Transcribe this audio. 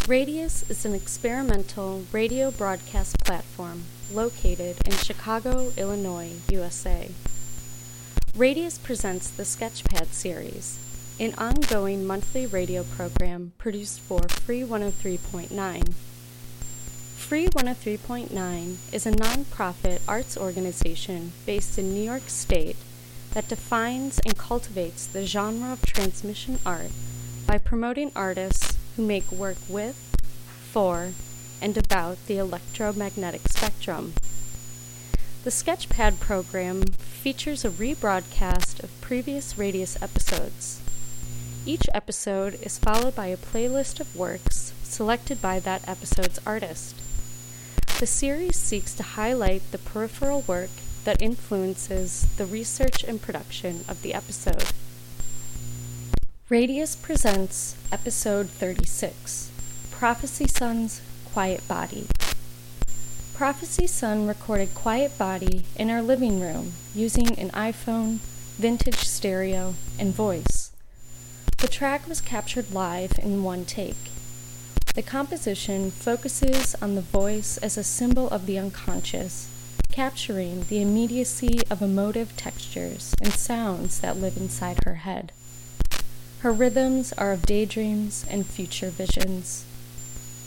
Radius is an experimental radio broadcast platform located in Chicago, Illinois, USA. Radius presents the Sketchpad series, an ongoing monthly radio program produced for Free 103.9. Free 103.9 is a nonprofit arts organization based in New York State that defines and cultivates the genre of transmission art by promoting artists who make work with, for, and about the electromagnetic spectrum. The Sketchpad program features a rebroadcast of previous Radius episodes. Each episode is followed by a playlist of works selected by that episode's artist. The series seeks to highlight the peripheral work that influences the research and production of the episode. Radius presents Episode 36, Prophecy Son's Quiet Body. Prophecy Son recorded Quiet Body in our living room using an iPhone, vintage stereo, and voice. The track was captured live in one take. The composition focuses on the voice as a symbol of the unconscious, capturing the immediacy of emotive textures and sounds that live inside her head. Her rhythms are of daydreams and future visions.